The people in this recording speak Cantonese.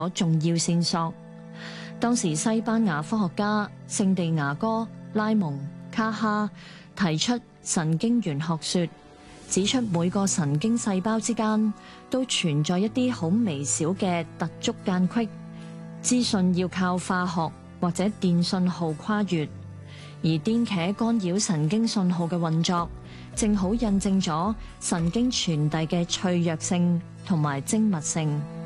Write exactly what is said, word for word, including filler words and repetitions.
重要線索。當時西班牙科學家聖地牙哥拉蒙卡哈提出神經元學說，指出每個神經細胞之間都存在一啲好微小嘅突觸間隙，資訊要靠化學或者電信號跨越，而顛茄干擾神經信號嘅運作，正好印證咗神經傳遞嘅脆弱性同埋精密性。